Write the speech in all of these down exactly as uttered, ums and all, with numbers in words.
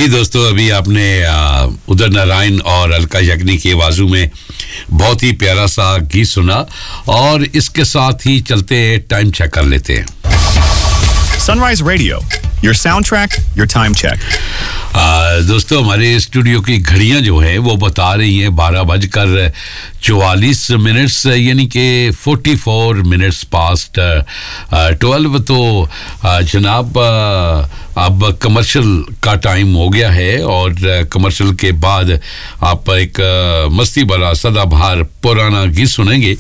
जी दोस्तों, अभी आपने उदय नारायण और अलका याग्निक की आवाज़ों में बहुत ही प्यारा सा गीत सुना और इसके साथ ही चलते टाइम चेक कर लेते हैं। Sunrise Radio, your soundtrack, your time check. आ, दोस्तों, हमारे स्टूडियो की घड़ियां जो हैं वो बता रही हैं बारह बजकर चौवालीस मिनट्स, यानी कि forty four minutes past twelve. तो आ, जनाब आ, अब कमर्शियल का टाइम हो गया है और कमर्शियल के बाद आप एक आ, मस्ती भरा सदाबहार पुराना गीत सुनेंगे।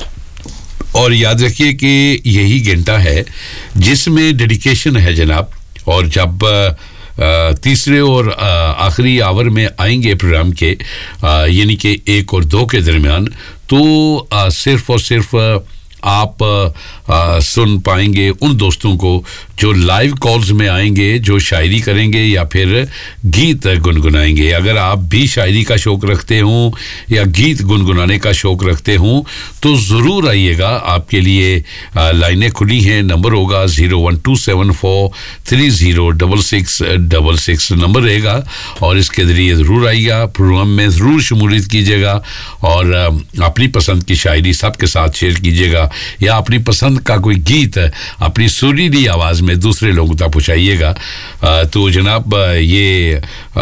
और याद रखिए कि यही घंटा है जिसमें डेडिकेशन है जनाब। और जब आ, तीसरे और आखिरी आवर में आएंगे प्रोग्राम के, यानी कि एक और दो के दरमियान, तो आ, सिर्फ और सिर्फ आप आ, सुन पाएंगे उन दोस्तों को जो लाइव कॉल्स में आएंगे, जो शायरी करेंगे या फिर गीत गुनगुनाएंगे। अगर आप भी शायरी का शौक़ रखते हों या गीत गुनगुनाने का शौक़ रखते हों तो ज़रूर आइएगा। आपके लिए लाइनें खुली हैं। नंबर होगा zero one two seven four three zero double six double six number रहेगा और इसके ज़रिए ज़रूर आइएगा, प्रोग्राम में ज़रूर शमूलियत कीजिएगा और अपनी पसंद की शायरी सबके साथ शेयर कीजिएगा या अपनी पसंद का कोई गीत अपनी सुरीली आवाज़ में दूसरे लोगों तक पहुंचाइएगा। तो जनाब, ये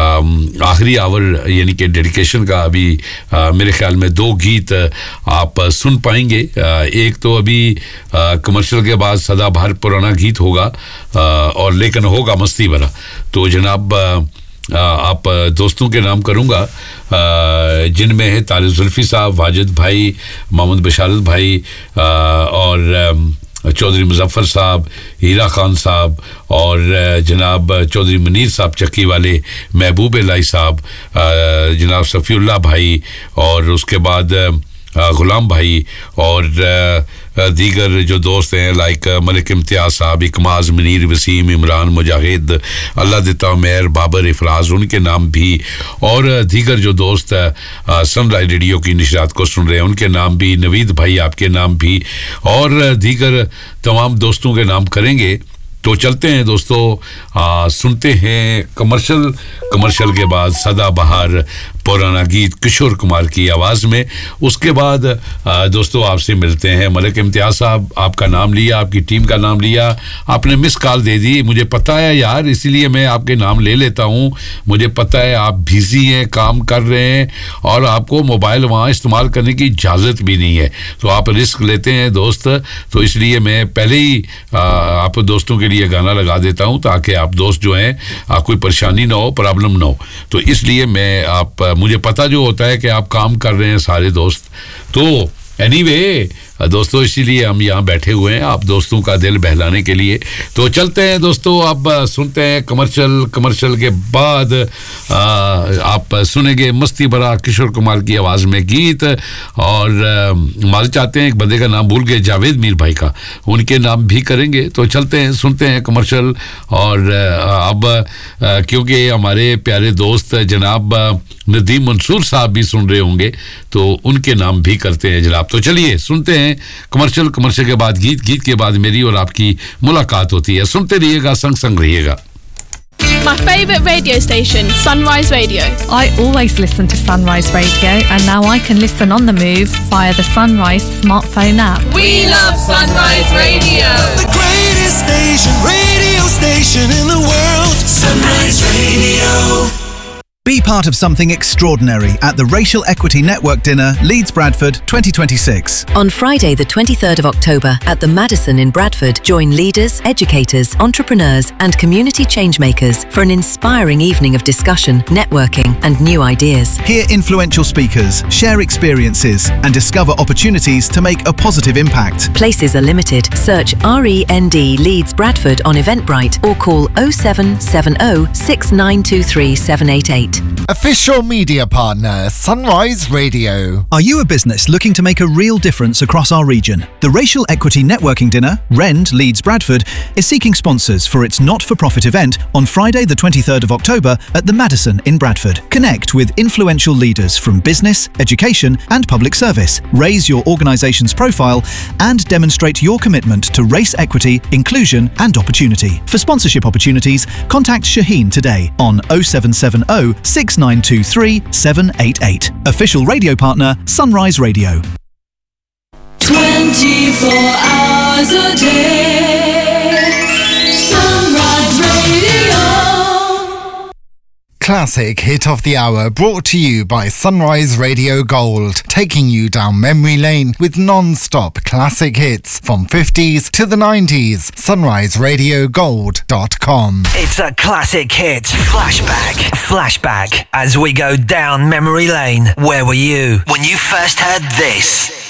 आखिरी आवर यानी कि डेडिकेशन का अभी आ, मेरे ख्याल में दो गीत आप सुन पाएंगे। आ, एक तो अभी कमर्शियल के बाद सदाबहार पुराना गीत होगा आ, और लेकिन होगा मस्ती भरा। तो जनाब, आ, आप दोस्तों के नाम करूँगा जिनमें है तारिक जुल्फी साहब, वाजिद भाई, मोहम्मद बशारत भाई आ, और चौधरी मुजफ्फर साहब, हीरा खान साहब और जनाब चौधरी मुनीर साहब चक्की वाले, महबूब इलाही साहब, जनाब सफ़ीउल्लाह भाई और उसके बाद गुलाम भाई और दीगर जो दोस्त हैं लाइक मलिक इम्तियाज साहब, इकमाज, मुनीर, वसीम, इमरान, मुजाहिद, अल्लाह देता मेहर, बाबर, इफराज, उनके नाम भी, और दीगर जो दोस्त सनराइज रेडियो की निशरात को सुन रहे हैं उनके नाम भी, नवीद भाई आपके नाम भी और दीगर तमाम दोस्तों के नाम करेंगे। तो चलते हैं दोस्तों, आ, सुनते हैं कमर्शियल। कमर्शियल के बाद सदाबहार पुराना गीत किशोर कुमार की आवाज़ में। उसके बाद आ, दोस्तों आपसे मिलते हैं। मलिक इम्तियाज साहब, आपका नाम लिया, आपकी टीम का नाम लिया, आपने मिस कॉल दे दी। मुझे पता है यार, इसीलिए मैं आपके नाम ले लेता हूँ। मुझे पता है आप बिज़ी हैं, काम कर रहे हैं और आपको मोबाइल वहाँ इस्तेमाल करने की इजाज़त भी नहीं है, तो आप रिस्क लेते हैं दोस्त। तो इसलिए मैं पहले ही आ, आप दोस्तों के लिए गाना लगा देता हूँ ताकि आप दोस्त जो हैं कोई परेशानी ना हो, प्रॉब्लम ना हो। तो इसलिए मैं आप मुझे पता जो होता है कि आप काम कर रहे हैं सारे दोस्त। तो एनीवे दोस्तों, इसीलिए हम यहाँ बैठे हुए हैं आप दोस्तों का दिल बहलाने के लिए। तो चलते हैं दोस्तों, अब सुनते हैं कमर्शियल। कमर्शियल के बाद आ, आप सुनेंगे मस्ती भरा किशोर कुमार की आवाज़ में गीत। और मालूम चाहते हैं, एक बंदे का नाम भूल गए, जावेद मीर भाई का, उनके नाम भी करेंगे। तो चलते हैं, सुनते हैं कमर्शियल। और अब क्योंकि हमारे प्यारे दोस्त जनाब नदीम मंसूर साहब भी सुन रहे होंगे तो उनके नाम भी करते हैं जनाब। तो चलिए सुनते हैं कमर्शियल। कमर्शियल के बाद गीत, गीत के बाद मेरी और आपकी मुलाकात होती है। सुनते रहिएगा, संग संग रहिएगा। My favourite radio station, Sunrise Radio. I always listen to Sunrise Radio, and now I can listen on the move via the Sunrise smartphone app. We love Sunrise Radio. The greatest station, radio station in the world. Sunrise Radio. Be part of something extraordinary at the Racial Equity Network Dinner, Leeds Bradford twenty twenty-six. On Friday the twenty-third of October at the Madison in Bradford, join leaders, educators, entrepreneurs and community changemakers for an inspiring evening of discussion, networking and new ideas. Hear influential speakers, share experiences and discover opportunities to make a positive impact. Places are limited. Search R E N D Leeds Bradford on Eventbrite or call oh seven seven oh, six nine two three, seven eight eight. Official media partner, Sunrise Radio. Are you a business looking to make a real difference across our region? The Racial Equity Networking Dinner, REND Leeds Bradford, is seeking sponsors for its not-for-profit event on Friday the twenty-third of October at the Madison in Bradford. Connect with influential leaders from business, education and public service. Raise your organisation's profile and demonstrate your commitment to race equity, inclusion and opportunity. For sponsorship opportunities, contact Shaheen today on oh seven seven oh, six nine two three, seven eight eight. Official radio partner, Sunrise Radio. twenty-four hours a day, Sunrise Radio. Classic Hit of the Hour brought to you by Sunrise Radio Gold, taking you down memory lane with non-stop classic hits from fifties to the nineties. sunrise radio gold dot com. It's a classic hit. Flashback. Flashback. As we go down memory lane. Where were you when you first heard this?